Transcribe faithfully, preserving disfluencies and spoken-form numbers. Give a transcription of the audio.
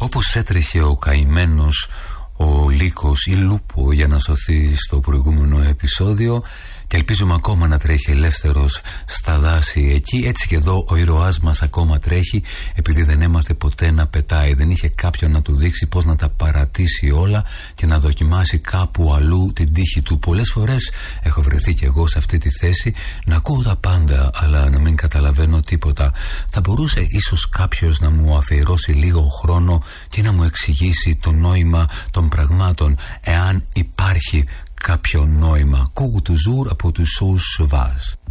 Όπως έτρεχε ο καημένος ο Λύκος ή Λούπο για να σωθεί στο προηγούμενο επεισόδιο, και ελπίζουμε ακόμα να τρέχει ελεύθερος στα δάση εκεί, έτσι και εδώ ο ήρωάς μας ακόμα τρέχει, επειδή δεν έμαθε ποτέ να πετάει. Δεν είχε κάποιον να του δείξει πώς να τα παρατήσει όλα και να δοκιμάσει κάπου αλλού την τύχη του. Πολλές φορές έχω βρεθεί κι εγώ σε αυτή τη θέση, να ακούω τα πάντα αλλά να μην καταλαβαίνω τίποτα. Θα μπορούσε ίσως κάποιος να μου αφιερώσει λίγο χρόνο και να μου εξηγήσει το νόημα των πραγμάτων, εάν υπάρχει κάποιο νόημα. Coucou toujours από τους Sauce Sauvage.